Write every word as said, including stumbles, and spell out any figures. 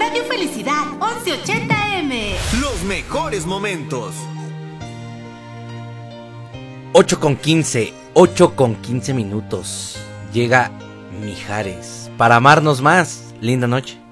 Radio Felicidad, once ochenta eme. Los mejores momentos. ocho con quince, ocho con quince minutos. Llega Mijares para amarnos más. Linda noche.